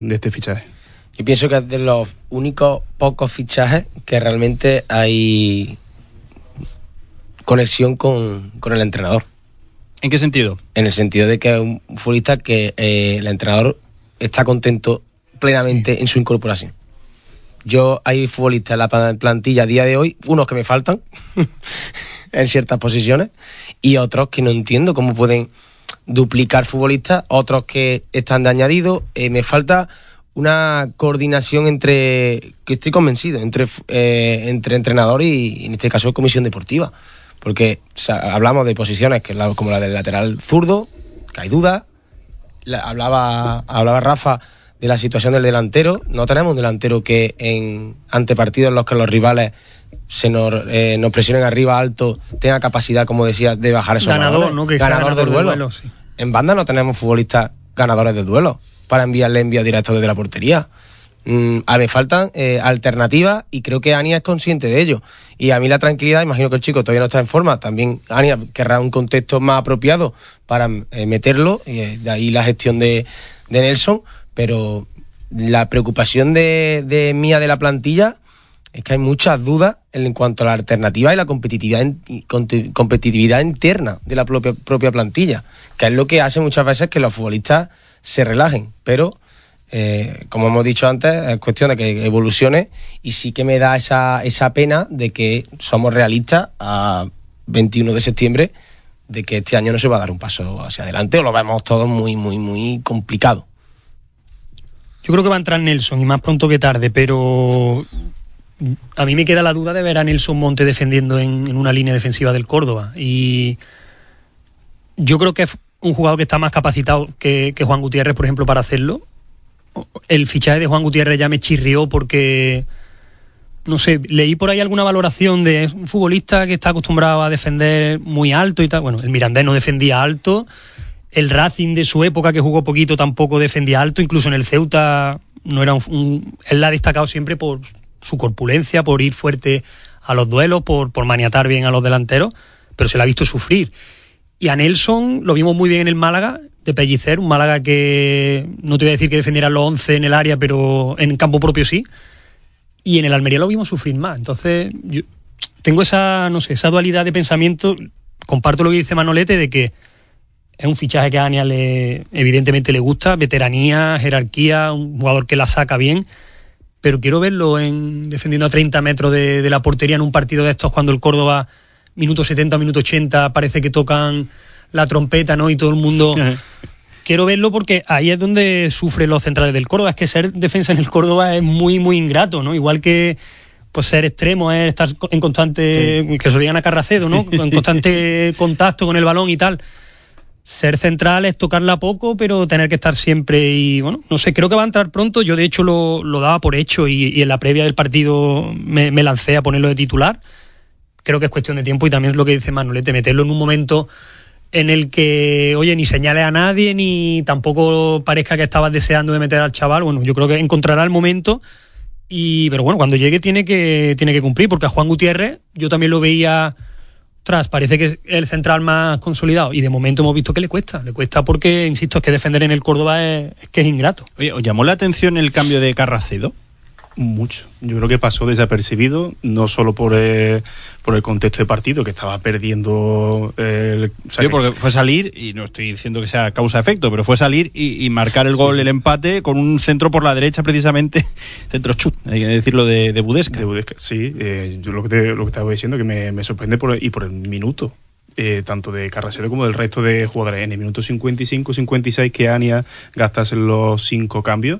de este fichaje? Yo pienso que es de los únicos pocos fichajes que realmente hay conexión con el entrenador. ¿En qué sentido? En el sentido de que es un futbolista que el entrenador está contento plenamente en su incorporación. Hay futbolistas en la plantilla a día de hoy, unos que me faltan en ciertas posiciones y otros que no entiendo cómo pueden duplicar futbolistas, otros que están de añadido. Me falta una coordinación que estoy convencido, entre entrenador y en este caso comisión deportiva. Porque hablamos de posiciones como la del lateral zurdo, que hay dudas. Hablaba Rafa de la situación del delantero. No tenemos un delantero que ante partidos en los que los rivales nos presionen arriba alto tenga capacidad, como decía, de bajar esos ganador, ¿no? Que ganador del duelo. Sí. En banda no tenemos futbolistas ganadores del duelo para enviarle envíos directos desde la portería. Me faltan alternativas y creo que Ania es consciente de ello. Y a mí la tranquilidad, imagino que el chico todavía no está en forma, también Ania querrá un contexto más apropiado para meterlo, y de ahí la gestión de Nelson, pero la preocupación de mía de la plantilla es que hay muchas dudas en cuanto a la alternativa y la competitividad interna de la propia plantilla, que es lo que hace muchas veces que los futbolistas se relajen, pero como hemos dicho antes, es cuestión de que evolucione, y sí que me da esa pena de que somos realistas a 21 de septiembre de que este año no se va a dar un paso hacia adelante, o lo vemos todo muy, muy, muy complicado. Yo creo que va a entrar Nelson, y más pronto que tarde, pero a mí me queda la duda de ver a Nelson Monte defendiendo en una línea defensiva del Córdoba, y yo creo que es un jugador que está más capacitado que Juan Gutiérrez, por ejemplo, para hacerlo. El fichaje de Juan Gutiérrez ya me chirrió porque, no sé, leí por ahí alguna valoración de un futbolista que está acostumbrado a defender muy alto y tal. Bueno, el Mirandés no defendía alto, el Racing de su época, que jugó poquito, tampoco defendía alto, incluso en el Ceuta no era él la ha destacado siempre por su corpulencia, por ir fuerte a los duelos, por maniatar bien a los delanteros, pero se le ha visto sufrir. Y a Nelson lo vimos muy bien en el Málaga, de pellicer, un Málaga que no te voy a decir que defendiera los 11 en el área, pero en campo propio sí. Y en el Almería lo vimos sufrir más. Entonces, yo tengo esa dualidad de pensamiento. Comparto lo que dice Manolete, de que es un fichaje que a Ania evidentemente le gusta, veteranía, jerarquía, un jugador que la saca bien, pero quiero verlo defendiendo a 30 metros de la portería en un partido de estos, cuando el Córdoba, minuto 70, minuto 80, parece que tocan la trompeta, ¿no? Y todo el mundo... Quiero verlo porque ahí es donde sufren los centrales del Córdoba. Es que ser defensa en el Córdoba es muy, muy ingrato, ¿no? Igual que pues ser extremo es estar en constante... Sí. Que se lo digan a Carracedo, ¿no? En constante contacto con el balón y tal. Ser central es tocarla poco, pero tener que estar siempre. Y bueno, no sé, creo que va a entrar pronto. Yo de hecho lo daba por hecho y en la previa del partido me lancé a ponerlo de titular. Creo que es cuestión de tiempo, y también es lo que dice Manolete, meterlo en un momento en el que, oye, ni señales a nadie, ni tampoco parezca que estabas deseando de meter al chaval. Bueno, yo creo que encontrará el momento, pero bueno, cuando llegue tiene que cumplir, porque a Juan Gutiérrez yo también lo veía, parece que es el central más consolidado, y de momento hemos visto que le cuesta porque, insisto, es que defender en el Córdoba es que es ingrato. Oye, ¿os llamó la atención el cambio de Carracedo? Mucho. Yo creo que pasó desapercibido, no solo por el contexto de partido, que estaba perdiendo sí, porque fue salir, y no estoy diciendo que sea causa-efecto, pero fue salir y marcar el gol, sí, el empate, con un centro por la derecha, precisamente, centro chut, hay que decirlo, de Budesca. De Budesca, sí. Yo lo que estaba diciendo, que me sorprende por el minuto. Tanto de Carracedo como del resto de jugadores. En el minuto 55-56 que Ania gastase los 5 cambios,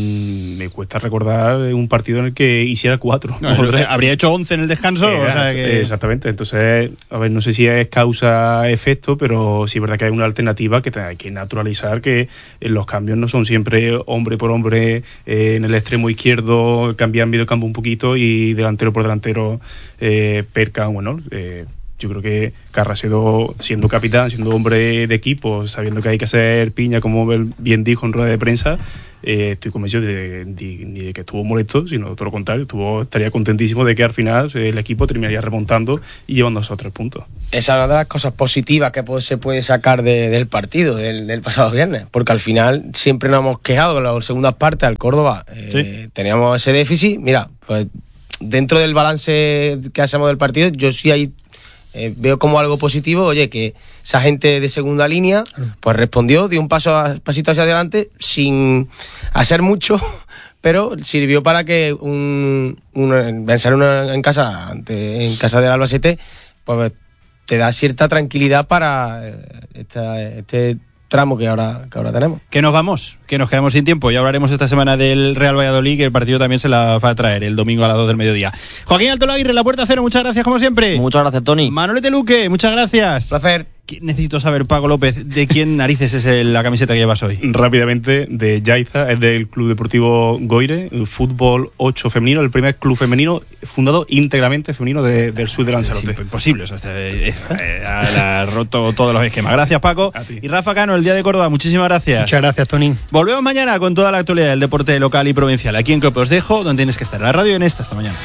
me cuesta recordar un partido en el que hiciera 4. No, habría hecho 11 en el descanso. O sea que... Exactamente. Entonces, a ver, no sé si es causa-efecto, pero sí es verdad que hay una alternativa que hay que naturalizar, que los cambios no son siempre hombre por hombre, en el extremo izquierdo cambian medio campo un poquito y delantero por delantero percan, bueno... Yo creo que Carracedo, siendo capitán, siendo hombre de equipo, sabiendo que hay que hacer piña, como él bien dijo en rueda de prensa, estoy convencido ni de que estuvo molesto, sino todo lo contrario, estaría contentísimo de que al final el equipo terminaría remontando y llevándose a 3 puntos. Esa es una de las cosas positivas que se puede sacar del partido del pasado viernes, porque al final siempre nos hemos quejado con las segundas partes al Córdoba. Teníamos ese déficit. Mira, pues dentro del balance que hacemos del partido, yo sí ahí veo como algo positivo, oye, que esa gente de segunda línea pues respondió, dio un pasito hacia adelante sin hacer mucho, pero sirvió para que vencer en casa del Albacete, pues te da cierta tranquilidad para este tramo que ahora tenemos. Que nos vamos, que nos quedamos sin tiempo. Ya hablaremos esta semana del Real Valladolid, que el partido también se la va a traer el domingo a las 2 del mediodía. Joaquín Altolaguirre, La Puerta Cero, muchas gracias como siempre. Muchas gracias, Tony. Manolete Luque, muchas gracias. Placer. Necesito saber, Paco López, ¿de quién narices es la camiseta que llevas hoy? Rápidamente, de Yaiza, es del Club Deportivo Goire, el Fútbol 8 femenino, el primer club femenino fundado íntegramente femenino del sur de Lanzarote. Es imposible, ha roto todos los esquemas. Gracias, Paco. Y Rafa Cano, el Día de Córdoba, muchísimas gracias. Muchas gracias, Tony. Volvemos mañana con toda la actualidad del deporte local y provincial. Aquí en Cope os dejo, donde tienes que estar, en la radio y en esta. Hasta mañana.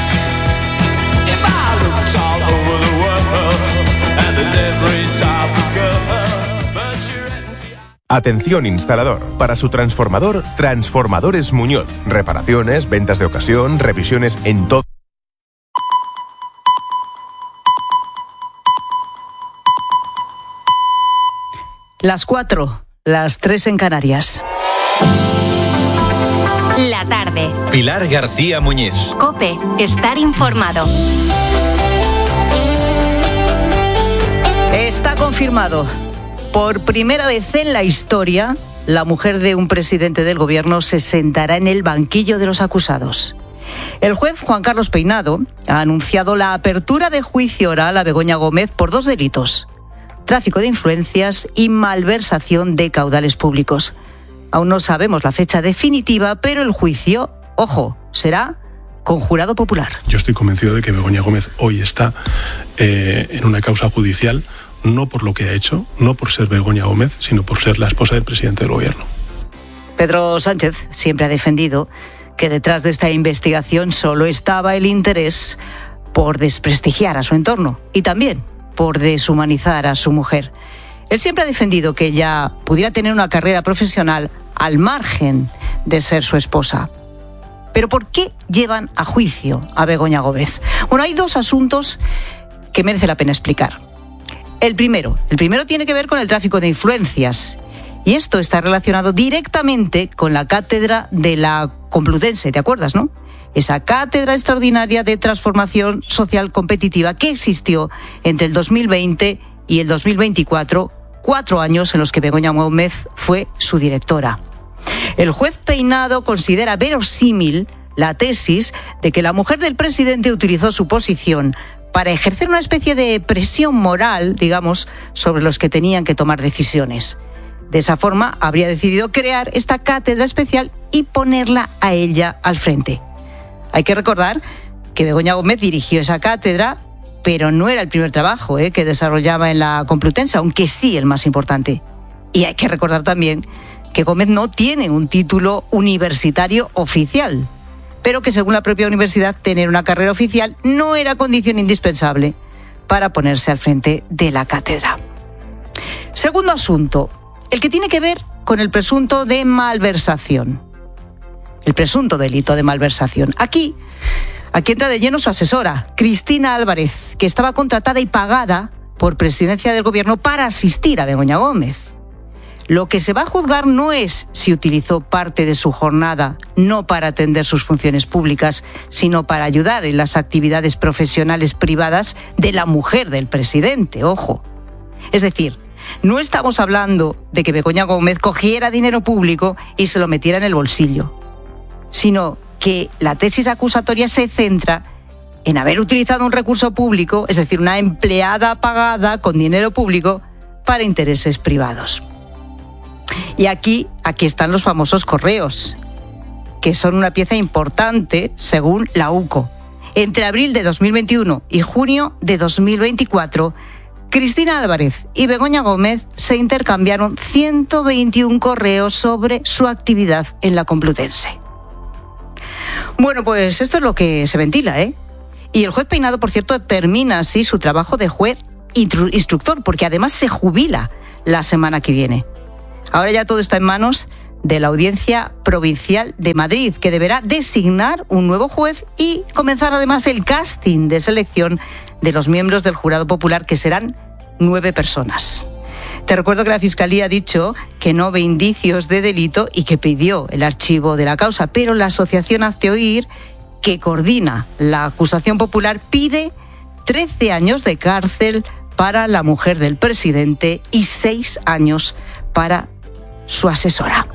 Atención instalador. Para su transformador, Transformadores Muñoz. Reparaciones, ventas de ocasión, revisiones en todo. Las 4, las 3 en Canarias. La tarde. Pilar García Muñiz. COPE. Estar informado. Está confirmado. Por primera vez en la historia, la mujer de un presidente del gobierno se sentará en el banquillo de los acusados. El juez Juan Carlos Peinado ha anunciado la apertura de juicio oral a Begoña Gómez por 2 delitos: tráfico de influencias y malversación de caudales públicos. Aún no sabemos la fecha definitiva, pero el juicio, ojo, será con jurado popular. Yo estoy convencido de que Begoña Gómez hoy está en una causa judicial, no por lo que ha hecho, no por ser Begoña Gómez, sino por ser la esposa del presidente del gobierno. Pedro Sánchez siempre ha defendido que detrás de esta investigación solo estaba el interés por desprestigiar a su entorno y también por deshumanizar a su mujer. Él siempre ha defendido que ella pudiera tener una carrera profesional al margen de ser su esposa. Pero ¿por qué llevan a juicio a Begoña Gómez? Bueno, hay 2 asuntos que merece la pena explicar. El primero tiene que ver con el tráfico de influencias. Y esto está relacionado directamente con la cátedra de la Complutense, ¿te acuerdas, no? Esa cátedra extraordinaria de transformación social competitiva que existió entre el 2020 y el 2024, 4 años en los que Begoña Gómez fue su directora. El juez Peinado considera verosímil la tesis de que la mujer del presidente utilizó su posición para ejercer una especie de presión moral, digamos, sobre los que tenían que tomar decisiones. De esa forma, habría decidido crear esta cátedra especial y ponerla a ella al frente. Hay que recordar que Begoña Gómez dirigió esa cátedra, pero no era el primer trabajo que desarrollaba en la Complutense, aunque sí el más importante. Y hay que recordar también que Gómez no tiene un título universitario oficial, pero que según la propia universidad tener una carrera oficial no era condición indispensable para ponerse al frente de la cátedra. Segundo asunto, el que tiene que ver con el presunto de malversación. El presunto delito de malversación. Aquí entra de lleno su asesora, Cristina Álvarez, que estaba contratada y pagada por Presidencia del Gobierno para asistir a Begoña Gómez. Lo que se va a juzgar no es si utilizó parte de su jornada no para atender sus funciones públicas, sino para ayudar en las actividades profesionales privadas de la mujer del presidente, ojo. Es decir, no estamos hablando de que Begoña Gómez cogiera dinero público y se lo metiera en el bolsillo, sino que la tesis acusatoria se centra en haber utilizado un recurso público, es decir, una empleada pagada con dinero público para intereses privados. Y aquí están los famosos correos, que son una pieza importante según la UCO. Entre abril de 2021 y junio de 2024, Cristina Álvarez y Begoña Gómez se intercambiaron 121 correos sobre su actividad en la Complutense. Bueno, pues esto es lo que se ventila, ¿eh? Y el juez Peinado, por cierto, termina así su trabajo de juez instructor, porque además se jubila la semana que viene. Ahora ya todo está en manos de la Audiencia Provincial de Madrid, que deberá designar un nuevo juez y comenzar además el casting de selección de los miembros del jurado popular, que serán 9 personas. Te recuerdo que la Fiscalía ha dicho que no ve indicios de delito y que pidió el archivo de la causa, pero la asociación Hazte Oír, que coordina la acusación popular, pide 13 años de cárcel para la mujer del presidente y 6 años para su asesora.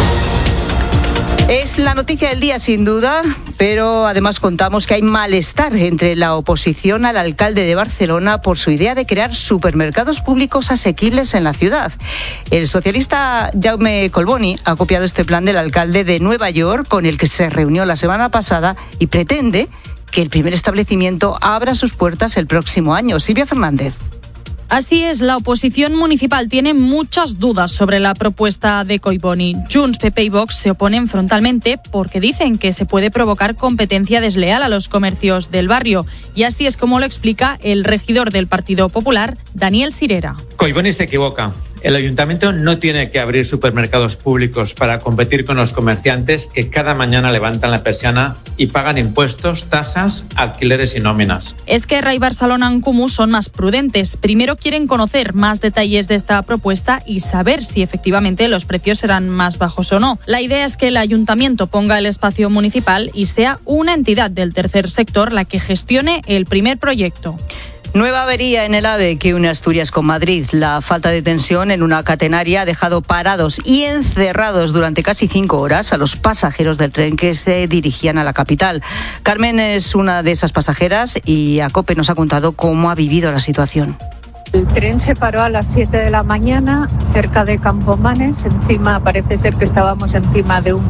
Es la noticia del día, sin duda, pero además contamos que hay malestar entre la oposición al alcalde de Barcelona por su idea de crear supermercados públicos asequibles en la ciudad. El socialista Jaume Collboni ha copiado este plan del alcalde de Nueva York, con el que se reunió la semana pasada, y pretende que el primer establecimiento abra sus puertas el próximo año. Silvia Fernández. Así es, la oposición municipal tiene muchas dudas sobre la propuesta de Collboni. Junts, PP y Vox se oponen frontalmente porque dicen que se puede provocar competencia desleal a los comercios del barrio. Y así es como lo explica el regidor del Partido Popular, Daniel Sirera. Collboni se equivoca. El ayuntamiento no tiene que abrir supermercados públicos para competir con los comerciantes que cada mañana levantan la persiana y pagan impuestos, tasas, alquileres y nóminas. Esquerra y Barcelona en Comú son más prudentes. Primero quieren conocer más detalles de esta propuesta y saber si efectivamente los precios serán más bajos o no. La idea es que el ayuntamiento ponga el espacio municipal y sea una entidad del tercer sector la que gestione el primer proyecto. Nueva avería en el AVE que une Asturias con Madrid. La falta de tensión en una catenaria ha dejado parados y encerrados durante casi 5 horas a los pasajeros del tren que se dirigían a la capital. Carmen es una de esas pasajeras y a COPE nos ha contado cómo ha vivido la situación. El tren se paró a las 7 de la mañana cerca de Campomanes. Encima parece ser que estábamos encima de un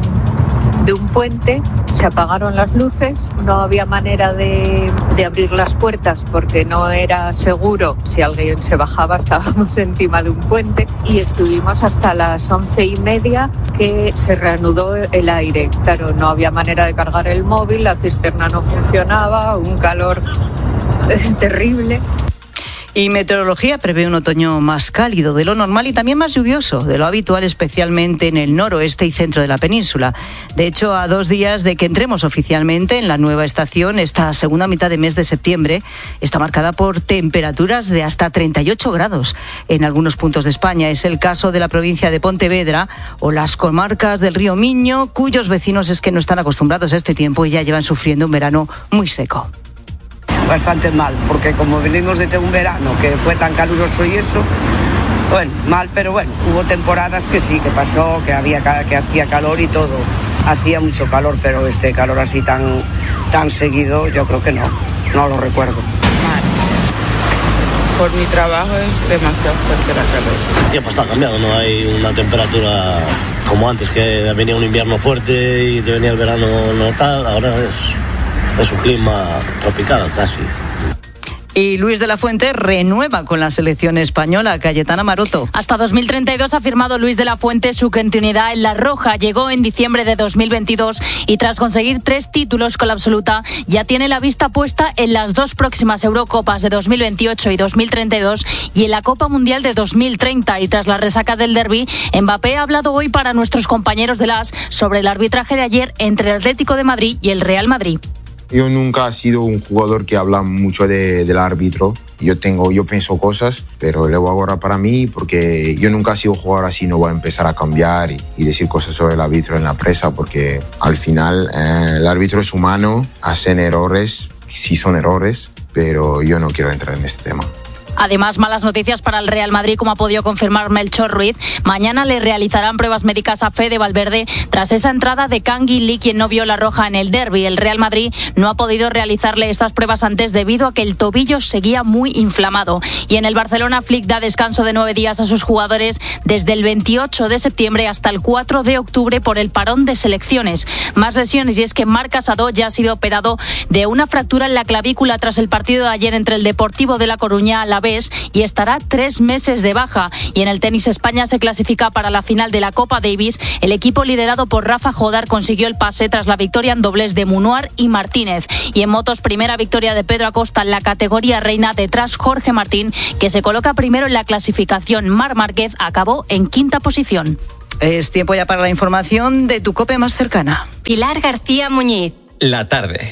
puente. Se apagaron las luces, no había manera de abrir las puertas porque no era seguro. Si alguien se bajaba, estábamos encima de un puente y estuvimos hasta las 11:30 que se reanudó el aire. Claro, no había manera de cargar el móvil, la cisterna no funcionaba, un calor terrible. Y Meteorología prevé un otoño más cálido de lo normal y también más lluvioso de lo habitual, especialmente en el noroeste y centro de la península. De hecho, a 2 días de que entremos oficialmente en la nueva estación, esta segunda mitad de mes de septiembre está marcada por temperaturas de hasta 38 grados en algunos puntos de España. Es el caso de la provincia de Pontevedra o las comarcas del río Miño, cuyos vecinos es que no están acostumbrados a este tiempo y ya llevan sufriendo un verano muy seco. Bastante mal, porque como venimos de un verano que fue tan caluroso y eso, bueno, mal, pero bueno, hubo temporadas que sí, que pasó, que hacía calor y todo, hacía mucho calor, pero este calor así tan seguido, yo creo que no lo recuerdo. Mal. Por mi trabajo es demasiado fuerte la calor. El tiempo está cambiado, no hay una temperatura como antes, que venía un invierno fuerte y te venía el verano no tal, ahora es un clima tropical casi. Y Luis de la Fuente renueva con la selección española. Cayetana Maroto. Hasta 2032 ha firmado Luis de la Fuente su continuidad en la roja. Llegó en diciembre de 2022 y tras conseguir 3 títulos con la absoluta ya tiene la vista puesta en las 2 próximas Eurocopas de 2028 y 2032 y en la Copa Mundial de 2030. Y tras la resaca del derbi, Mbappé ha hablado hoy para nuestros compañeros de AS sobre el arbitraje de ayer entre el Atlético de Madrid y el Real Madrid. Yo nunca he sido un jugador que habla mucho del árbitro. Yo pienso cosas, pero luego ahora para mí, porque yo nunca he sido jugador así, no voy a empezar a cambiar y decir cosas sobre el árbitro en la prensa, porque al final el árbitro es humano, hacen errores, sí son errores, pero yo no quiero entrar en este tema. Además, malas noticias para el Real Madrid, como ha podido confirmar Melchor Ruiz. Mañana le realizarán pruebas médicas a Fede Valverde tras esa entrada de Kangin Lee, quien no vio la roja en el derbi. El Real Madrid no ha podido realizarle estas pruebas antes debido a que el tobillo seguía muy inflamado. Y en el Barcelona, Flick da descanso de 9 días a sus jugadores desde el 28 de septiembre hasta el 4 de octubre por el parón de selecciones. Más lesiones, y es que Marc Casado ya ha sido operado de una fractura en la clavícula tras el partido de ayer entre el Deportivo de La Coruña, Alavés revés y estará 3 meses de baja. Y en el tenis, España se clasifica para la final de la Copa Davis. El equipo liderado por Rafa Jodar consiguió el pase tras la victoria en dobles de Munuar y Martínez. Y en motos, primera victoria de Pedro Acosta en la categoría reina, detrás Jorge Martín, que se coloca primero en la clasificación. Marc Márquez acabó en 5ª posición. Es tiempo ya para la información de tu COPE más cercana. Pilar García Muñiz. La tarde.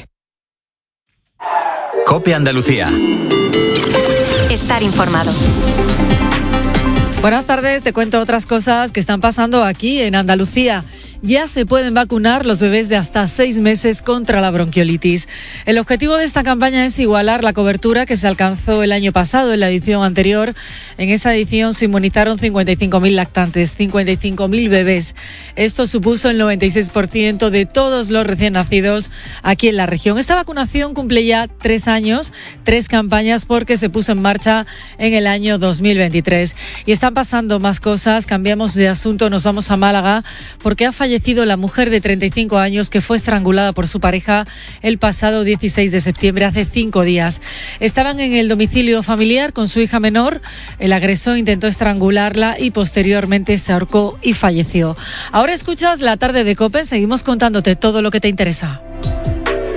COPE Andalucía. Estar informado. Buenas tardes, te cuento otras cosas que están pasando aquí en Andalucía. Ya se pueden vacunar los bebés de hasta 6 meses contra la bronquiolitis. El objetivo de esta campaña es igualar la cobertura que se alcanzó el año pasado en la edición anterior. En esa edición se inmunizaron 55.000 lactantes, 55.000 bebés. Esto supuso el 96% de todos los recién nacidos aquí en la región. Esta vacunación cumple ya 3 años, 3 campañas, porque se puso en marcha en el año 2023. Y están pasando más cosas. Cambiamos de asunto, nos vamos a Málaga, porque ha fallecido la mujer de 35 años que fue estrangulada por su pareja el pasado 16 de septiembre, hace 5 días. Estaban en el domicilio familiar con su hija menor. El agresor intentó estrangularla y posteriormente se ahorcó y falleció. Ahora escuchas La Tarde de COPE. Seguimos contándote todo lo que te interesa.